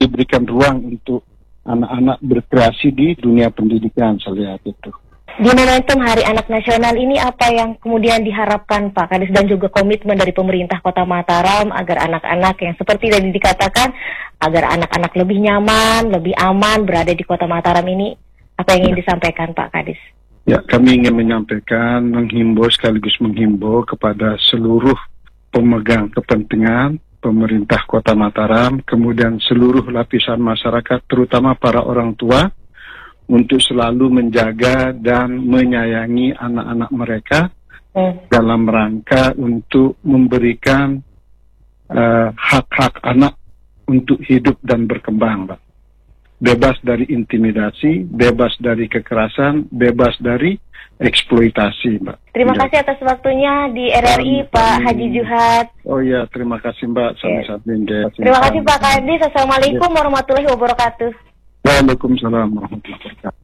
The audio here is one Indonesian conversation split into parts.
diberikan ruang untuk anak-anak berkreasi di dunia pendidikan, saya lihat itu. Di momentum Hari Anak Nasional ini apa yang kemudian diharapkan Pak Kadis dan juga komitmen dari pemerintah Kota Mataram agar anak-anak yang seperti tadi dikatakan, agar anak-anak lebih nyaman, lebih aman berada di Kota Mataram ini, apa yang ingin disampaikan Pak Kadis? Ya, kami ingin menyampaikan, menghimbau sekaligus menghimbau kepada seluruh pemegang kepentingan pemerintah Kota Mataram, kemudian seluruh lapisan masyarakat, terutama para orang tua, untuk selalu menjaga dan menyayangi anak-anak mereka dalam rangka untuk memberikan hak-hak anak untuk hidup dan berkembang, Mbak. Bebas dari intimidasi, bebas dari kekerasan, bebas dari eksploitasi, Mbak. Terima kasih atas waktunya di RRI, Pak Haji Juhat. Oh iya, terima kasih Mbak. Terima kasih Pak Kadis. Assalamualaikum warahmatullahi wabarakatuh. Waalaikumsalam warahmatullahi wabarakatuh.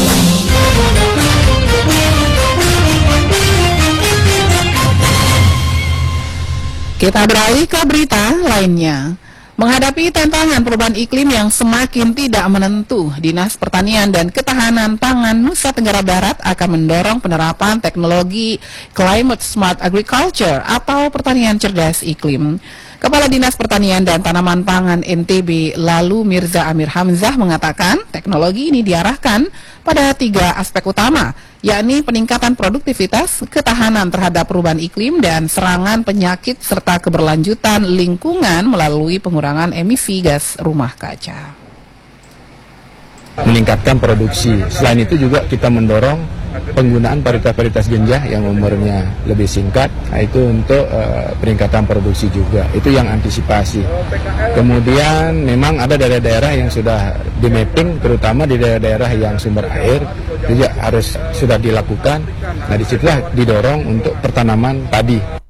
Kita beralih ke berita lainnya. Menghadapi tantangan perubahan iklim yang semakin tidak menentu, Dinas Pertanian dan Ketahanan Pangan Nusa Tenggara Barat akan mendorong penerapan teknologi Climate Smart Agriculture atau pertanian cerdas iklim. Kepala Dinas Pertanian dan Tanaman Pangan NTB Lalu Mirza Amir Hamzah mengatakan teknologi ini diarahkan pada 3 aspek utama, yakni peningkatan produktivitas, ketahanan terhadap perubahan iklim, dan serangan penyakit serta keberlanjutan lingkungan melalui pengurangan emisi gas rumah kaca. Meningkatkan produksi. Selain itu juga kita mendorong penggunaan varietas-varietas ganja yang umurnya lebih singkat, itu untuk peningkatan produksi juga. Itu yang antisipasi. Kemudian memang ada daerah-daerah yang sudah di mapping, terutama di daerah-daerah yang sumber air, juga harus sudah dilakukan. Nah, disitulah didorong untuk pertanaman padi.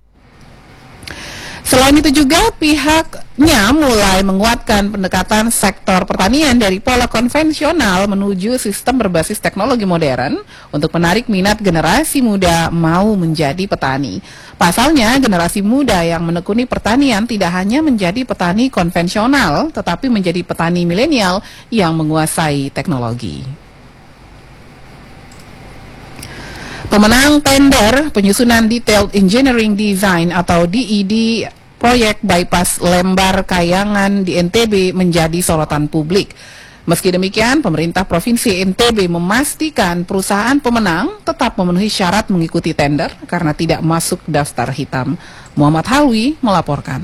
Selain itu juga pihaknya mulai menguatkan pendekatan sektor pertanian dari pola konvensional menuju sistem berbasis teknologi modern untuk menarik minat generasi muda mau menjadi petani. Pasalnya, generasi muda yang menekuni pertanian tidak hanya menjadi petani konvensional, tetapi menjadi petani milenial yang menguasai teknologi. Pemenang tender penyusunan Detailed Engineering Design atau DED proyek bypass Lembar Kayangan di NTB menjadi sorotan publik. Meski demikian, pemerintah Provinsi NTB memastikan perusahaan pemenang tetap memenuhi syarat mengikuti tender karena tidak masuk daftar hitam. Muhammad Halwi melaporkan.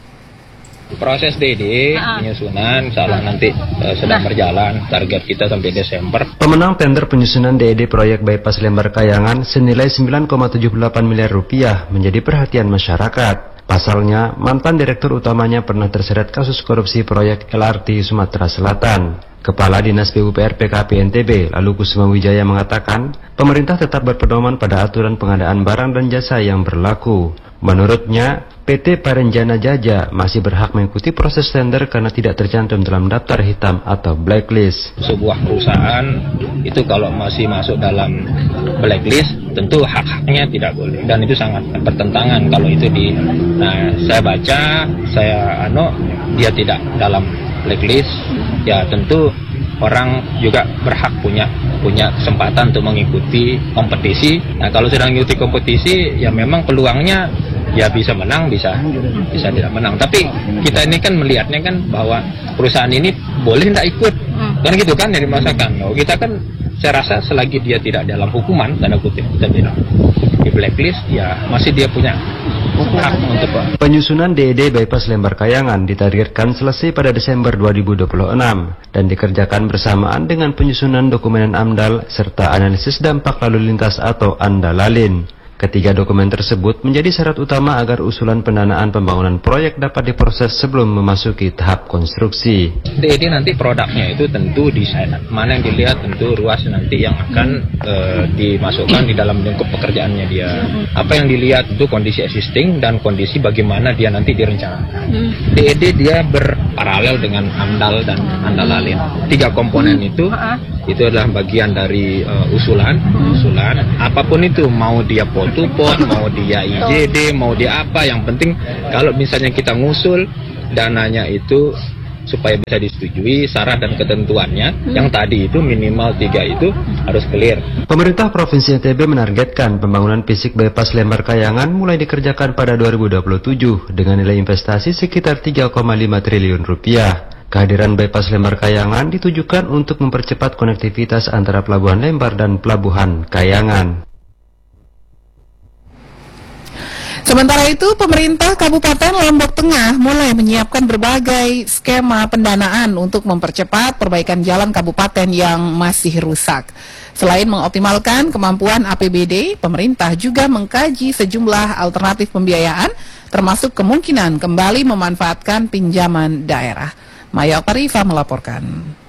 Proses DD penyusunan salah nanti sedang berjalan, target kita sampai Desember. Pemenang tender penyusunan DED proyek bypass Lembar Kayangan senilai 9,78 miliar rupiah menjadi perhatian masyarakat. Pasalnya, mantan direktur utamanya pernah terseret kasus korupsi proyek LRT Sumatera Selatan. Kepala Dinas PUPR PKP NTB, Lalu Kusuma Wijaya mengatakan, pemerintah tetap berpedoman pada aturan pengadaan barang dan jasa yang berlaku. Menurutnya, PT Parenjana Jaja masih berhak mengikuti proses tender karena tidak tercantum dalam daftar hitam atau blacklist. Sebuah perusahaan itu kalau masih masuk dalam blacklist, tentu hak-haknya tidak boleh. Dan itu sangat bertentangan kalau itu saya baca, dia tidak dalam blacklist, ya tentu orang juga berhak punya kesempatan untuk mengikuti kompetisi. Nah, kalau sedang mengikuti kompetisi, ya memang peluangnya ya bisa menang, bisa tidak menang. Tapi kita ini kan melihatnya kan bahwa perusahaan ini boleh tidak ikut, kan gitu kan yang dimasakan. Kita kan saya rasa selagi dia tidak dalam hukuman, tanda kutip, kita tidak di blacklist, ya masih dia punya hak untuk penyusunan DED bypass Lembar Kayangan ditargetkan selesai pada Desember 2026 dan dikerjakan bersamaan dengan penyusunan dokumen AMDAL serta analisis dampak lalu lintas atau ANDALALIN. Ketiga dokumen tersebut menjadi syarat utama agar usulan pendanaan pembangunan proyek dapat diproses sebelum memasuki tahap konstruksi. DED nanti produknya itu tentu desain. Mana yang dilihat tentu ruas nanti yang akan dimasukkan di dalam lingkup pekerjaannya dia. Apa yang dilihat itu kondisi existing dan kondisi bagaimana dia nanti direncanakan. DED dia berparalel dengan AMDAL dan ANDALALIN. 3 komponen itu adalah bagian dari usulan. Apapun itu, mau dia potupon, mau dia IJD, mau dia apa, yang penting kalau misalnya kita ngusul dananya itu supaya bisa disetujui syarat dan ketentuannya. Yang tadi itu minimal 3 itu harus clear. Pemerintah Provinsi NTB menargetkan pembangunan fisik bypass Lembar Kayangan mulai dikerjakan pada 2027 dengan nilai investasi sekitar 3,5 triliun rupiah. Kehadiran bypass Lembar Kayangan ditujukan untuk mempercepat konektivitas antara Pelabuhan Lembar dan Pelabuhan Kayangan. Sementara itu, pemerintah Kabupaten Lombok Tengah mulai menyiapkan berbagai skema pendanaan untuk mempercepat perbaikan jalan kabupaten yang masih rusak. Selain mengoptimalkan kemampuan APBD, pemerintah juga mengkaji sejumlah alternatif pembiayaan, termasuk kemungkinan kembali memanfaatkan pinjaman daerah. Maya Okarifa melaporkan.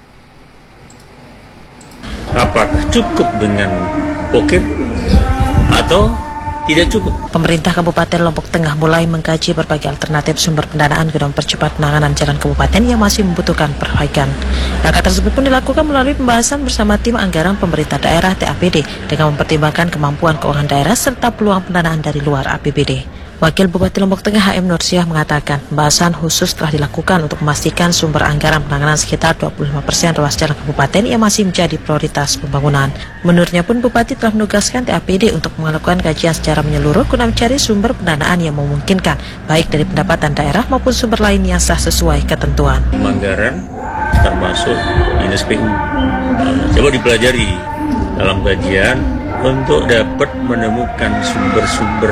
Apakah cukup dengan pocket atau tidak cukup? Pemerintah Kabupaten Lombok Tengah mulai mengkaji berbagai alternatif sumber pendanaan guna mempercepat penanganan jalan kabupaten yang masih membutuhkan perbaikan. Langkah tersebut pun dilakukan melalui pembahasan bersama tim anggaran pemerintah daerah TAPD dengan mempertimbangkan kemampuan keuangan daerah serta peluang pendanaan dari luar APBD. Wakil Bupati Lombok Tengah HM Nursiah mengatakan pembahasan khusus telah dilakukan untuk memastikan sumber anggaran penanganan sekitar 25% ruas jalan kabupaten yang masih menjadi prioritas pembangunan. Menurutnya pun Bupati telah menugaskan TAPD untuk melakukan kajian secara menyeluruh guna mencari sumber pendanaan yang memungkinkan, baik dari pendapatan daerah maupun sumber lain yang sah sesuai ketentuan. Anggaran termasuk Dinas PU. Coba dipelajari dalam kajian untuk dapat menemukan sumber-sumber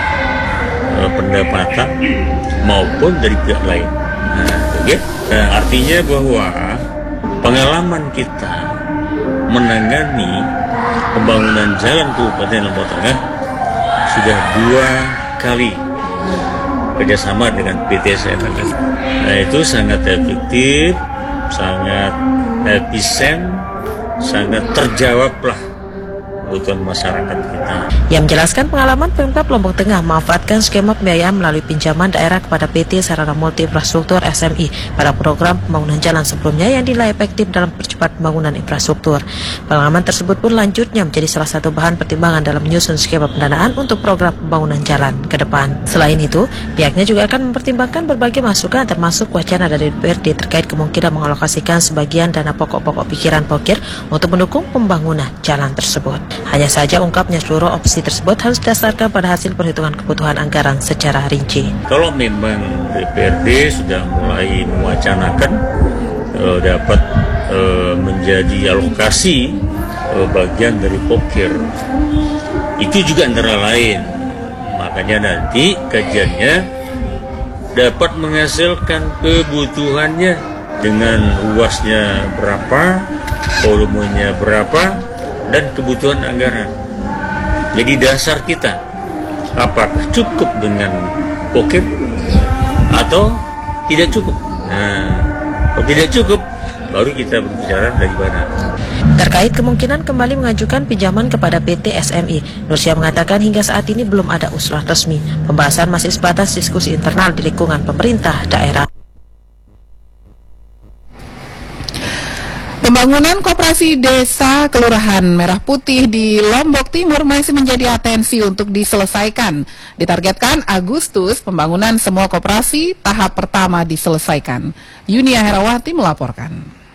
pendapatan maupun dari pihak lain. Artinya bahwa pengalaman kita menangani pembangunan jalan Kabupaten Lombok Tengah sudah 2 kali kerjasama dengan PT SNN. Nah, itu sangat efektif, sangat efisien, sangat terjawablah kebutuhan masyarakat kita. Yang menjelaskan pengalaman Pemkab Lombok Tengah memanfaatkan skema pembiayaan melalui pinjaman daerah kepada PT Sarana Multi Infrastruktur SMI pada program pembangunan jalan sebelumnya yang dinilai efektif dalam percepat pembangunan infrastruktur. Pengalaman tersebut pun lanjutnya menjadi salah satu bahan pertimbangan dalam menyusun skema pendanaan untuk program pembangunan jalan ke depan. Selain itu, pihaknya juga akan mempertimbangkan berbagai masukan termasuk wacana dari DPRD terkait kemungkinan mengalokasikan sebagian dana pokok-pokok pikiran Pokir untuk mendukung pembangunan jalan tersebut. Hanya saja ungkapnya seluruh opsi tersebut harus didasarkan pada hasil perhitungan kebutuhan anggaran secara rinci. Kalau memang DPRD sudah mulai mewacanakan dapat menjadi alokasi bagian dari Pokir, itu juga antara lain. Makanya nanti kajiannya dapat menghasilkan kebutuhannya dengan luasnya berapa, volumenya berapa, dan kebutuhan anggaran. Jadi dasar kita, apakah cukup dengan pocket atau tidak cukup? Nah, kalau tidak cukup, baru kita berbicara dari mana. Terkait kemungkinan kembali mengajukan pinjaman kepada PT SMI, Nursiah mengatakan hingga saat ini belum ada usulan resmi. Pembahasan masih sebatas diskusi internal di lingkungan pemerintah daerah. Pembangunan koperasi desa Kelurahan Merah Putih di Lombok Timur masih menjadi atensi untuk diselesaikan. Ditargetkan Agustus pembangunan semua koperasi tahap pertama diselesaikan. Yunia Herawati melaporkan.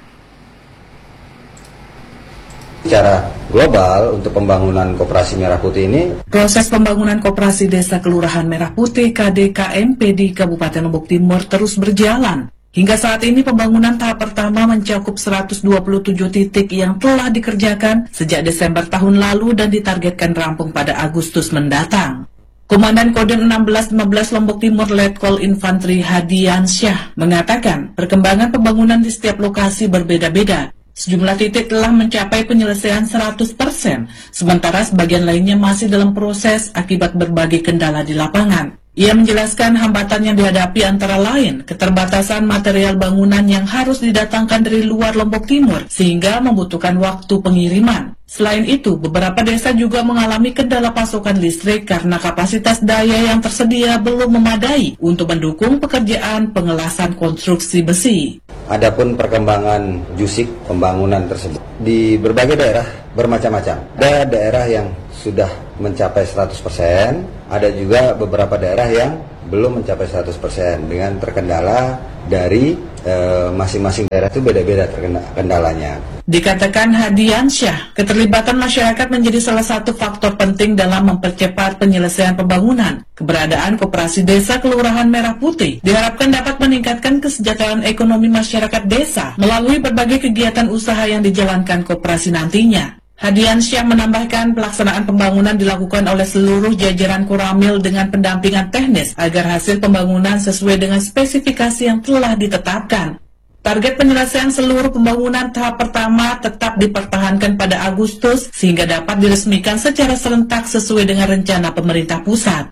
Secara global untuk pembangunan koperasi Merah Putih ini, proses pembangunan koperasi desa Kelurahan Merah Putih KDKMP di Kabupaten Lombok Timur terus berjalan. Hingga saat ini pembangunan tahap pertama mencakup 127 titik yang telah dikerjakan sejak Desember tahun lalu dan ditargetkan rampung pada Agustus mendatang. Komandan Kodim 1615 Lombok Timur Letkol Infanteri Hadiansyah mengatakan perkembangan pembangunan di setiap lokasi berbeda-beda. Sejumlah titik telah mencapai penyelesaian 100%, sementara sebagian lainnya masih dalam proses akibat berbagai kendala di lapangan. Ia menjelaskan hambatan yang dihadapi antara lain keterbatasan material bangunan yang harus didatangkan dari luar Lombok Timur sehingga membutuhkan waktu pengiriman. Selain itu, beberapa desa juga mengalami kendala pasokan listrik karena kapasitas daya yang tersedia belum memadai untuk mendukung pekerjaan pengelasan konstruksi besi. adapun perkembangan JUSIK pembangunan tersebut di berbagai daerah bermacam-macam. Ada daerah yang sudah mencapai 100%, ada juga beberapa daerah yang belum mencapai 100% dengan terkendala dari masing-masing daerah itu beda-beda kendalanya. Dikatakan Hadiansyah, keterlibatan masyarakat menjadi salah satu faktor penting dalam mempercepat penyelesaian pembangunan. Keberadaan Koperasi Desa Kelurahan Merah Putih diharapkan dapat meningkatkan kesejahteraan ekonomi masyarakat desa melalui berbagai kegiatan usaha yang dijalankan koperasi nantinya. Hadiansyah menambahkan pelaksanaan pembangunan dilakukan oleh seluruh jajaran Koramil dengan pendampingan teknis agar hasil pembangunan sesuai dengan spesifikasi yang telah ditetapkan. Target penyelesaian seluruh pembangunan tahap pertama tetap dipertahankan pada Agustus sehingga dapat diresmikan secara serentak sesuai dengan rencana pemerintah pusat.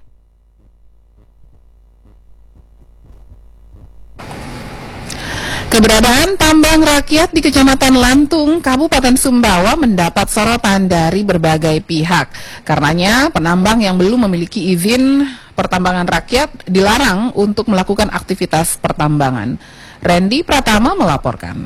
Keberadaan tambang rakyat di Kecamatan Lantung, Kabupaten Sumbawa mendapat sorotan dari berbagai pihak. Karenanya, penambang yang belum memiliki izin pertambangan rakyat dilarang untuk melakukan aktivitas pertambangan. Randy Pratama melaporkan.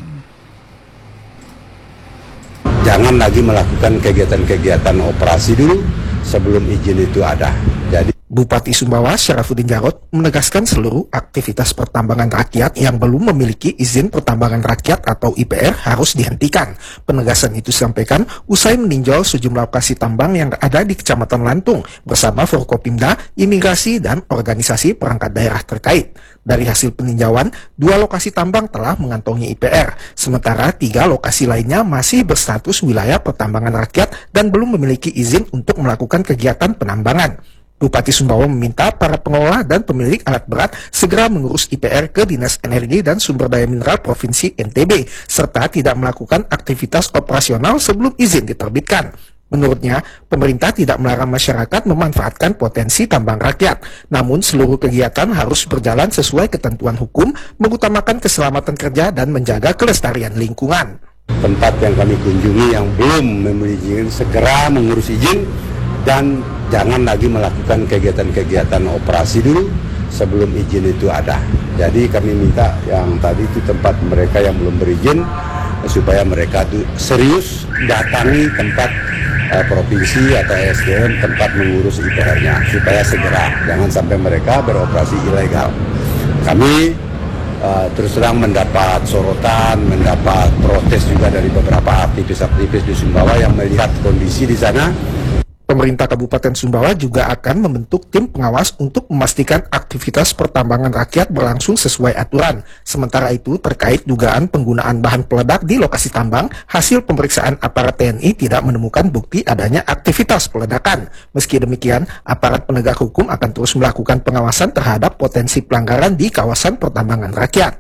Jangan lagi melakukan kegiatan-kegiatan operasi dulu sebelum izin itu ada. Jadi Bupati Sumbawa Syarafuddin Jarot menegaskan seluruh aktivitas pertambangan rakyat yang belum memiliki izin pertambangan rakyat atau IPR harus dihentikan. Penegasan itu disampaikan usai meninjau sejumlah lokasi tambang yang ada di Kecamatan Lantung bersama Forkopimda, Imigrasi, dan organisasi perangkat daerah terkait. Dari hasil peninjauan, 2 lokasi tambang telah mengantongi IPR, sementara 3 lokasi lainnya masih berstatus wilayah pertambangan rakyat dan belum memiliki izin untuk melakukan kegiatan penambangan. Bupati Sumbawa meminta para pengelola dan pemilik alat berat segera mengurus IPR ke Dinas Energi dan Sumber Daya Mineral Provinsi NTB, serta tidak melakukan aktivitas operasional sebelum izin diterbitkan. Menurutnya, pemerintah tidak melarang masyarakat memanfaatkan potensi tambang rakyat, namun seluruh kegiatan harus berjalan sesuai ketentuan hukum, mengutamakan keselamatan kerja dan menjaga kelestarian lingkungan. tempat yang kami kunjungi yang belum memiliki izin segera mengurus izin dan jangan lagi melakukan kegiatan-kegiatan operasi dulu sebelum izin itu ada. Jadi kami minta yang tadi itu tempat mereka yang belum berizin supaya mereka itu serius datangi tempat provinsi atau SDM tempat mengurus IPR-nya supaya segera, jangan sampai mereka beroperasi ilegal. Kami terus terang mendapat sorotan, mendapat protes juga dari beberapa aktivis-aktivis di Sumbawa yang melihat kondisi di sana. Pemerintah Kabupaten Sumbawa juga akan membentuk tim pengawas untuk memastikan aktivitas pertambangan rakyat berlangsung sesuai aturan. Sementara itu, terkait dugaan penggunaan bahan peledak di lokasi tambang, hasil pemeriksaan aparat TNI tidak menemukan bukti adanya aktivitas peledakan. Meski demikian, aparat penegak hukum akan terus melakukan pengawasan terhadap potensi pelanggaran di kawasan pertambangan rakyat.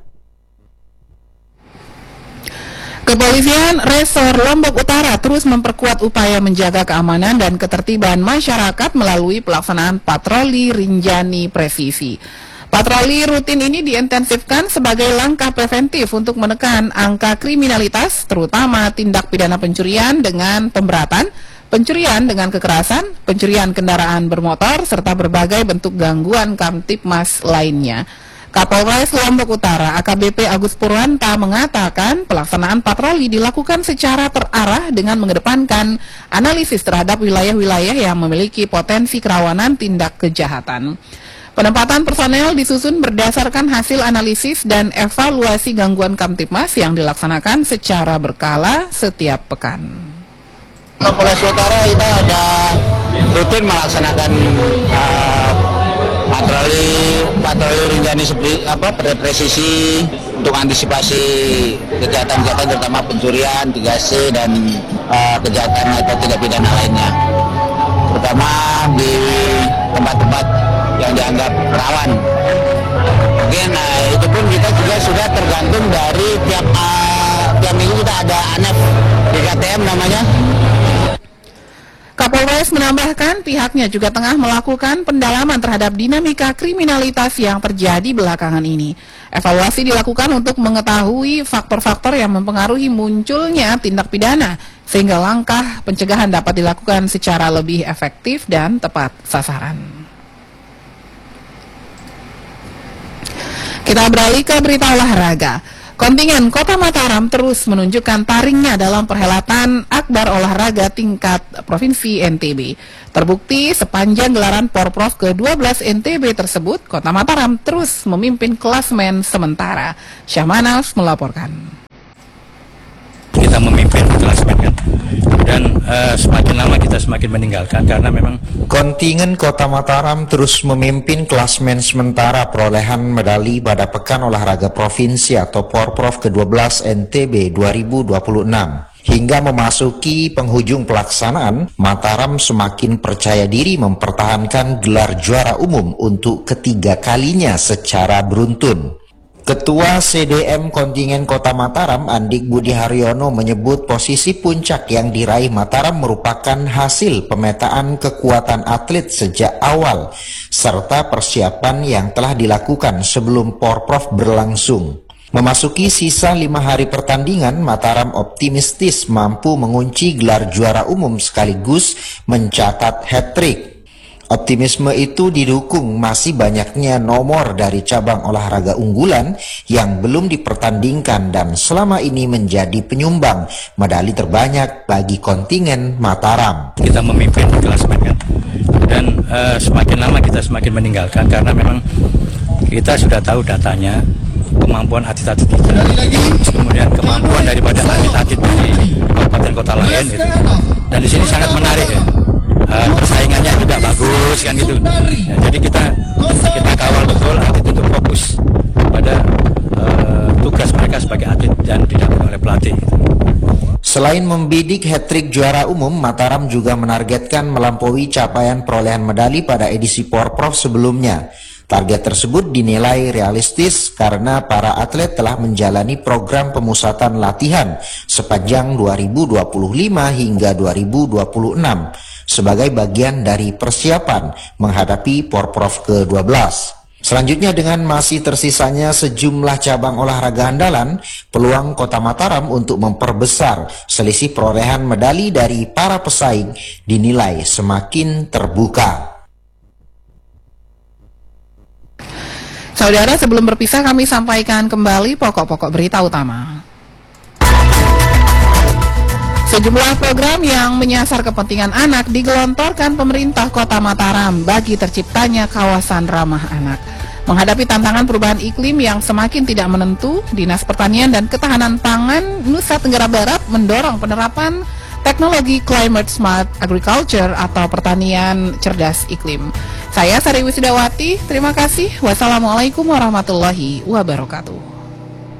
Kepolisian Resor Lombok Utara terus memperkuat upaya menjaga keamanan dan ketertiban masyarakat melalui pelaksanaan patroli Rinjani Presisi. Patroli rutin ini diintensifkan sebagai langkah preventif untuk menekan angka kriminalitas, terutama tindak pidana pencurian dengan pemberatan, pencurian dengan kekerasan, pencurian kendaraan bermotor, serta berbagai bentuk gangguan Kamtipmas lainnya. Kapolres Lombok Utara AKBP Agus Purwanta mengatakan pelaksanaan patroli dilakukan secara terarah dengan mengedepankan analisis terhadap wilayah-wilayah yang memiliki potensi kerawanan tindak kejahatan. Penempatan personel disusun berdasarkan hasil analisis dan evaluasi gangguan Kamtipmas yang dilaksanakan secara berkala setiap pekan. Polres Utara kita ada rutin melaksanakan patroli Rinjani presisi untuk antisipasi kegiatan-kegiatan terutama pencurian, 3C dan kejahatan atau tindak pidana lainnya, terutama di tempat-tempat yang dianggap rawan. Mungkin itu pun kita juga sudah tergantung dari tiap minggu kita ada ANEF di KTM namanya. Kapolres menambahkan pihaknya juga tengah melakukan pendalaman terhadap dinamika kriminalitas yang terjadi belakangan ini. Evaluasi dilakukan untuk mengetahui faktor-faktor yang mempengaruhi munculnya tindak pidana, sehingga langkah pencegahan dapat dilakukan secara lebih efektif dan tepat sasaran. Kita beralih ke berita olahraga. Kontingen Kota Mataram terus menunjukkan taringnya dalam perhelatan akbar olahraga tingkat Provinsi NTB. Terbukti sepanjang gelaran Porprov ke-12 NTB tersebut, Kota Mataram terus memimpin klasmen sementara. Syahmanas melaporkan. Kita memimpin klasmen kan, dan semakin lama kita semakin meninggalkan karena memang kontingen Kota Mataram terus memimpin klasmen sementara perolehan medali pada Pekan Olahraga Provinsi atau Porprov ke-12 NTB 2026. Hingga memasuki penghujung pelaksanaan, Mataram semakin percaya diri mempertahankan gelar juara umum untuk ketiga kalinya secara beruntun. Ketua CDM kontingen Kota Mataram, Andik Budi Haryono, menyebut posisi puncak yang diraih Mataram merupakan hasil pemetaan kekuatan atlet sejak awal, serta persiapan yang telah dilakukan sebelum Porprov berlangsung. Memasuki sisa 5 hari pertandingan, Mataram optimistis mampu mengunci gelar juara umum sekaligus mencatat hat-trick. Optimisme itu didukung masih banyaknya nomor dari cabang olahraga unggulan yang belum dipertandingkan dan selama ini menjadi penyumbang medali terbanyak bagi kontingen Mataram. Kita memimpin klasmen kan, dan semakin lama kita semakin meninggalkan karena memang kita sudah tahu datanya, kemampuan atlet-atlet kita, kemudian kemampuan daripada atlet-atlet dari kabupaten kota lain gitu. Dan di sini sangat menarik ya. Persaingannya juga bagus kan gitu. Ya, jadi kita kawal betul atlet untuk fokus pada tugas mereka sebagai atlet dan didampingi oleh pelatih. Selain membidik hat-trick juara umum, Mataram juga menargetkan melampaui capaian perolehan medali pada edisi Porprov sebelumnya. Target tersebut dinilai realistis karena para atlet telah menjalani program pemusatan latihan sepanjang 2025 hingga 2026 sebagai bagian dari persiapan menghadapi Porprov ke-12. Selanjutnya, dengan masih tersisanya sejumlah cabang olahraga andalan, peluang Kota Mataram untuk memperbesar selisih perolehan medali dari para pesaing dinilai semakin terbuka. Saudara, sebelum berpisah kami sampaikan kembali pokok-pokok berita utama. Sejumlah program yang menyasar kepentingan anak digelontorkan pemerintah Kota Mataram bagi terciptanya kawasan ramah anak. Menghadapi tantangan perubahan iklim yang semakin tidak menentu, Dinas Pertanian dan Ketahanan Pangan Nusa Tenggara Barat mendorong penerapan teknologi Climate Smart Agriculture atau pertanian cerdas iklim. Saya Sari Wisdawati, terima kasih. Wassalamualaikum warahmatullahi wabarakatuh.